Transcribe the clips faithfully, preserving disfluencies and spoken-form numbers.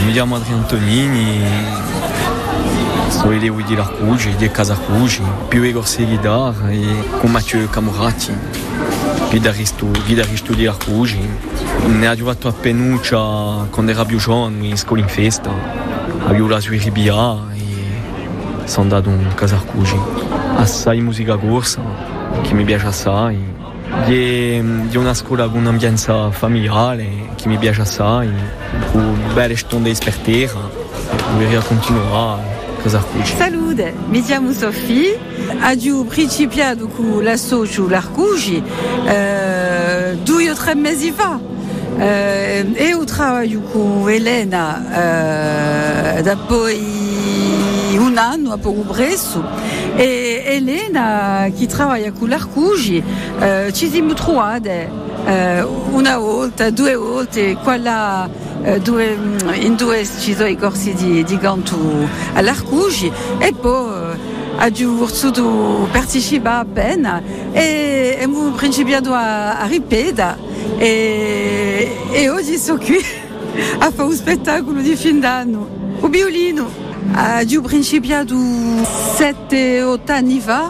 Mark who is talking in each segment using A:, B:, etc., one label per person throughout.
A: mi chiamo Adriano Tonini, sono elevo di Larcugi, di Casacugi, più e corsi di chitarra e con Mathieu Camorati, chitarrista, chitarrista di Larcugi. Ne ho giocato a Penuccia quando era più giovane, in scuola in festa, avevo la sua ribia e sono andato in Casacugi. Assai musica corsa, che mi piace assai. Di, di una scuola con un'ambienza familiare che mi piace assai, con belle stonde per terra, vorrei continuare a Casacugi.
B: Salute, mi chiamo Sofì, ho principiato con l'associo Larcugi eh, due o tre mesi fa eh, e ho lavorato con Elena eh, dopo un anno a poco presso. E Elena, che lavora con l'Arcugi, eh, ci siamo trovate eh, una volta, due volte, quella, eh, due, in due ci sono i corsi di, di canto all'Arcugi e poi eh, ho voluto partecipare appena e abbiamo principiato a, a ripetere e, e oggi sono qui a fare un spettacolo di fin d'anno, un violino. Ho principiato sette otto anni fa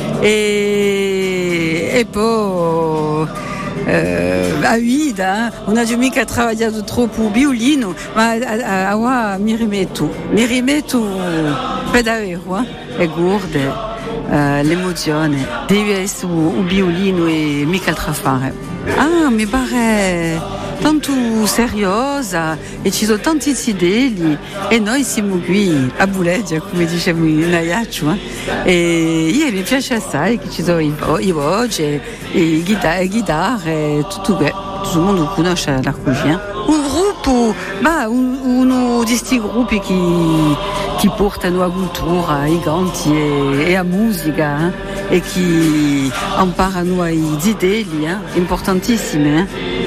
B: e, e poi eh, a vita non ho mica lavorato troppo il violino, ma ora mi rimetto, mi rimetto per davvero, eh? È guarda eh, l'emozione, devi essere un violino e mica altro fare. Ah, mi pare tanto seriosa e ci sono tanti idee e noi siamo qui a Buleggia, come diciamo in Aiaccio, eh? E io mi piace assai che ci sono i, i voci, le chitarre, tutto, tutto il mondo conosce l'Arcugi. Eh? Un gruppo, bah, un, uno di questi gruppi che, che portano la cultura, i canti e, e la musica eh? E che imparano le idee eh? Importantissime. Eh?